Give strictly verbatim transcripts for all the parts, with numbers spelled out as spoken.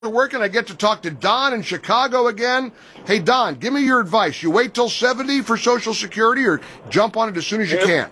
work and I get to talk to Don in Chicago again. Hey, Don, give me your advice. You wait till seventy for Social Security or jump on it as soon as you can?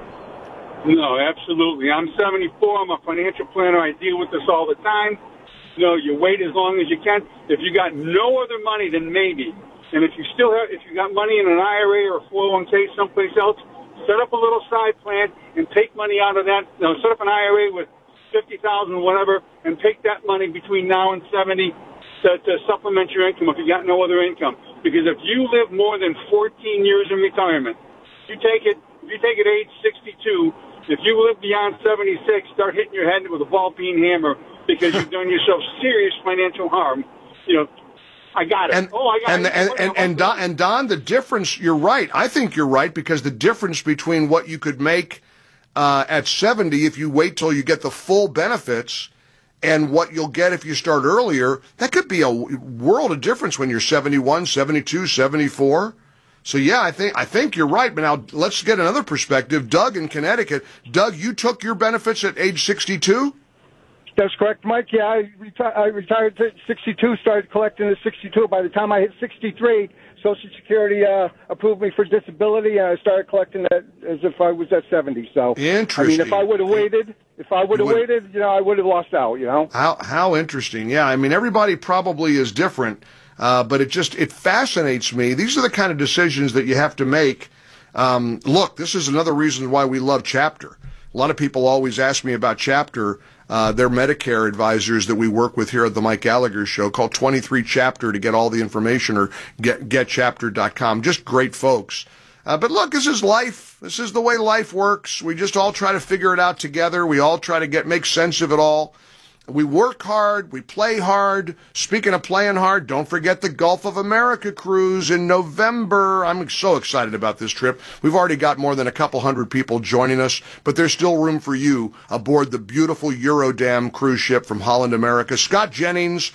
No, absolutely. I'm seventy-four. I'm a financial planner. I deal with this all the time. You know, you wait as long as you can. If you got no other money, then maybe. And if you still have, if you got money in an I R A or a four oh one k someplace else, set up a little side plan and take money out of that. You know, set up an I R A with fifty thousand, whatever, and take that money between now and seventy to, to supplement your income if you got no other income. Because if you live more than fourteen years in retirement, you take it. If you take it age sixty-two, if you live beyond seventy-six, start hitting your head with a ball peen hammer because you've done yourself serious financial harm. You know, I got it. And, oh, I got and, it. And, and, and, and, Don, and Don, the difference, you're right. I think you're right because the difference between what you could make uh, at seventy if you wait till you get the full benefits and what you'll get if you start earlier, that could be a world of difference when you're seventy-one, seventy-two, seventy-four. So, yeah, I think I think you're right. But now let's get another perspective. Doug in Connecticut. Doug, you took your benefits at age sixty-two? That's correct, Mike. Yeah, I, reti- I retired at sixty-two, started collecting at sixty-two. By the time I hit sixty-three, Social Security uh, approved me for disability, and I started collecting that as if I was at seventy. So, interesting. I mean, if I would have waited, if I would have waited, you know, I would have lost out, you know. How how interesting. Yeah, I mean, everybody probably is different. Uh, but it just, it fascinates me. These are the kind of decisions that you have to make. Um, look, this is another reason why we love Chapter. A lot of people always ask me about Chapter. Uh, they're Medicare advisors that we work with here at the Mike Gallagher Show. Call twenty-three chapter to get all the information or get get chapter dot com. Just great folks. Uh, but look, this is life. This is the way life works. We just all try to figure it out together. We all try to get make sense of it all. We work hard, we play hard. Speaking of playing hard, don't forget the Gulf of America cruise in November. I'm so excited about this trip. We've already got more than a couple hundred people joining us, but there's still room for you aboard the beautiful Eurodam cruise ship from Holland America. Scott Jennings,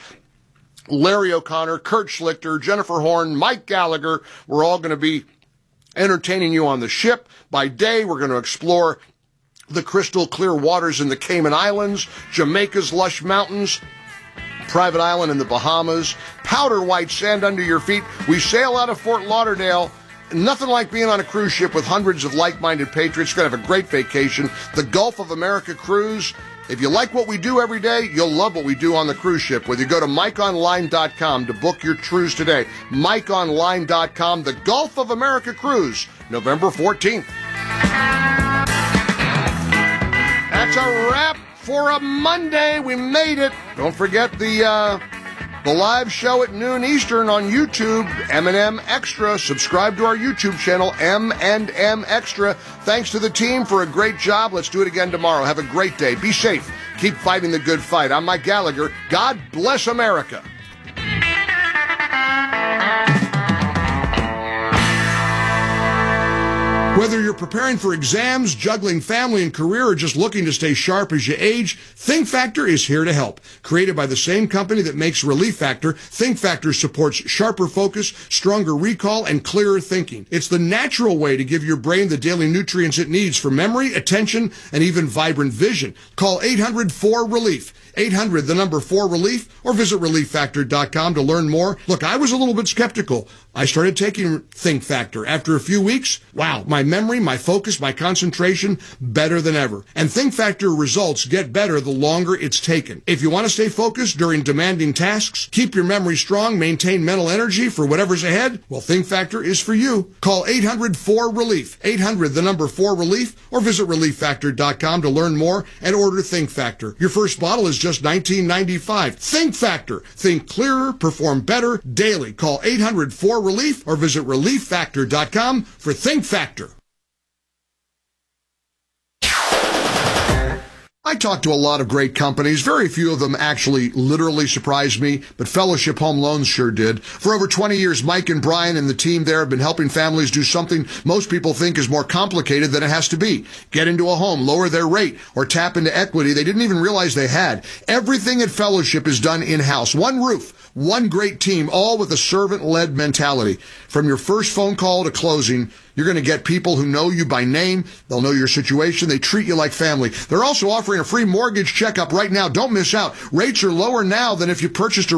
Larry O'Connor, Kurt Schlichter, Jennifer Horn, Mike Gallagher. We're all going to be entertaining you on the ship. By day, we're going to explore the crystal clear waters in the Cayman Islands, Jamaica's lush mountains, Private Island in the Bahamas, powder white sand under your feet. We sail out of Fort Lauderdale. Nothing like being on a cruise ship with hundreds of like-minded patriots. You're going to have a great vacation. The Gulf of America cruise. If you like what we do every day, you'll love what we do on the cruise ship. Whether you go to mike online dot com to book your cruise today. mike online dot com, the Gulf of America cruise, November fourteenth. That's a wrap for a Monday. We made it. Don't forget the uh, the live show at noon Eastern on YouTube, M and M Extra. Subscribe to our YouTube channel, M and M Extra. Thanks to the team for a great job. Let's do it again tomorrow. Have a great day. Be safe. Keep fighting the good fight. I'm Mike Gallagher. God bless America. Whether you're preparing for exams, juggling family and career, or just looking to stay sharp as you age, Think Factor is here to help. Created by the same company that makes Relief Factor, Think Factor supports sharper focus, stronger recall, and clearer thinking. It's the natural way to give your brain the daily nutrients it needs for memory, attention, and even vibrant vision. Call eight hundred four relief. eight hundred, the number four relief, or visit relief factor dot com to learn more. Look, I was a little bit skeptical. I started taking Think Factor. After a few weeks, wow, my memory, my focus, my concentration, better than ever. And Think Factor results get better the longer it's taken. If you want to stay focused during demanding tasks, keep your memory strong, maintain mental energy for whatever's ahead, well, Think Factor is for you. Call eight hundred four relief. eight hundred, the number four relief, or visit relief factor dot com to learn more and order Think Factor. Your first bottle is just nineteen ninety-five. Think Factor. Think clearer, perform better daily. Call eight hundred four relief or visit relief factor dot com for Think Factor. I talked to a lot of great companies. Very few of them actually literally surprised me, but Fellowship Home Loans sure did. For over twenty years, Mike and Brian and the team there have been helping families do something most people think is more complicated than it has to be. Get into a home, lower their rate, or tap into equity they didn't even realize they had. Everything at Fellowship is done in-house. One roof, one great team, all with a servant-led mentality. From your first phone call to closing, you're going to get people who know you by name. They'll know your situation. They treat you like family. They're also offering offering a free mortgage checkup right now. Don't miss out. Rates are lower now than if you purchased a